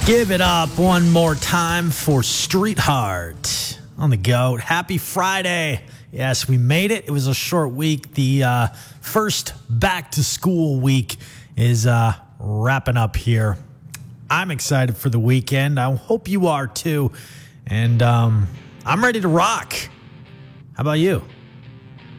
Give it up one more time for Street Heart on the GOAT. Happy Friday. Yes, we made it. It was a short week. The first back-to-school week is wrapping up here. I'm excited for the weekend. I hope you are too. And I'm ready to rock. How about you?